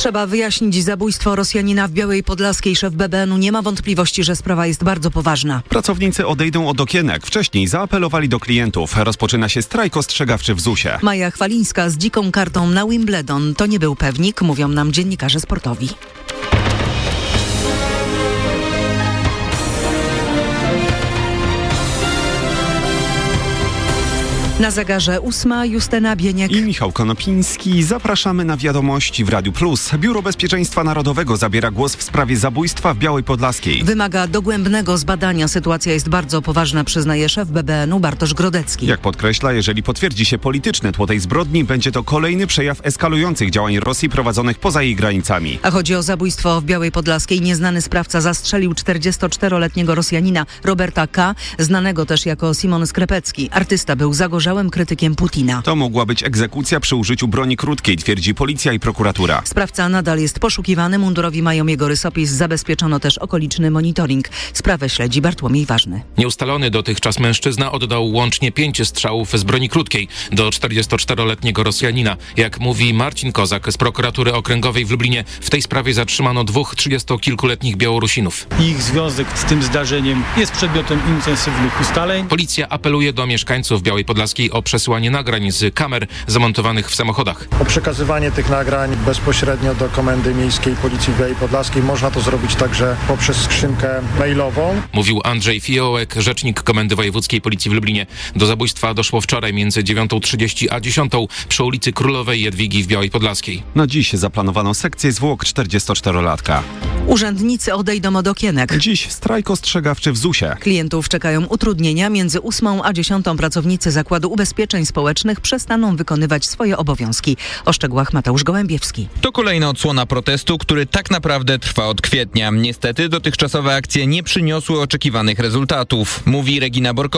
Trzeba wyjaśnić zabójstwo Rosjanina w Białej Podlaskiej. Szef BBN-u nie ma wątpliwości, że sprawa jest bardzo poważna. Pracownicy odejdą od okienek. Wcześniej zaapelowali do klientów. Rozpoczyna się strajk ostrzegawczy w ZUS-ie. Maja Chwalińska z dziką kartą na Wimbledon. To nie był pewnik, mówią nam dziennikarze sportowi. Na zegarze 8, Justyna Bieniek i Michał Konopiński. Zapraszamy na Wiadomości w Radiu Plus. Biuro Bezpieczeństwa Narodowego zabiera głos w sprawie zabójstwa w Białej Podlaskiej. Wymaga dogłębnego zbadania. Sytuacja jest bardzo poważna, przyznaje szef BBN-u Bartosz Grodecki. Jak podkreśla, jeżeli potwierdzi się polityczne tło tej zbrodni, będzie to kolejny przejaw eskalujących działań Rosji prowadzonych poza jej granicami. A chodzi o zabójstwo w Białej Podlaskiej. Nieznany sprawca zastrzelił 44-letniego Rosjanina Roberta K., znanego też jako Simon Skrepecki. Artysta był zagorzałym krytykiem Putina. To mogła być egzekucja przy użyciu broni krótkiej, twierdzi policja i prokuratura. Sprawca nadal jest poszukiwany. Mundurowi mają jego rysopis. Zabezpieczono też okoliczny monitoring. Sprawę śledzi Bartłomiej Ważny. Nieustalony dotychczas mężczyzna oddał łącznie 5 strzałów z broni krótkiej do 44-letniego Rosjanina. Jak mówi Marcin Kozak z prokuratury okręgowej w Lublinie, w tej sprawie zatrzymano 2 30-kilkuletnich Białorusinów. Ich związek z tym zdarzeniem jest przedmiotem intensywnych ustaleń. Policja apeluje do mieszkańców Białej Podlaskiej o przesyłanie nagrań z kamer zamontowanych w samochodach. O przekazywanie tych nagrań bezpośrednio do Komendy Miejskiej Policji w Białej Podlaskiej. Można to zrobić także poprzez skrzynkę mailową. Mówił Andrzej Fiołek, rzecznik Komendy Wojewódzkiej Policji w Lublinie. Do zabójstwa doszło wczoraj między 9:30 a 10:00 przy ulicy Królowej Jadwigi w Białej Podlaskiej. Na dziś zaplanowano sekcję zwłok 44-latka. Urzędnicy odejdą od okienek. Dziś strajk ostrzegawczy w ZUS-ie. Klientów czekają utrudnienia. Między 8 a 10 pracownicy Zakładu Ubezpieczeń Społecznych przestaną wykonywać swoje obowiązki. O szczegółach Mateusz Gołębiewski. To kolejna odsłona protestu, który tak naprawdę trwa od kwietnia. Niestety dotychczasowe akcje nie przyniosły oczekiwanych rezultatów, mówi Regina Borkowska.